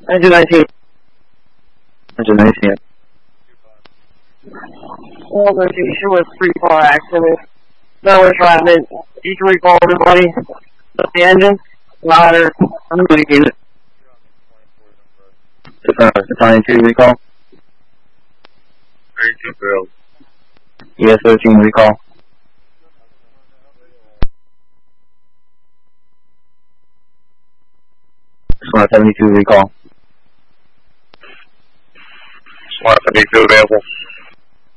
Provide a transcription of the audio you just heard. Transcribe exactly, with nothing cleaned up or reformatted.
Engine nineteen. Engine nineteen. Well, there's an issue with three car accident. No, we're trying to you can recall everybody. But the engine, ladder, I'm going to get it. The twenty-two recall. thirty-two girls. E S thirteen recall. Smart seventy-two recall. Smart seventy-two available.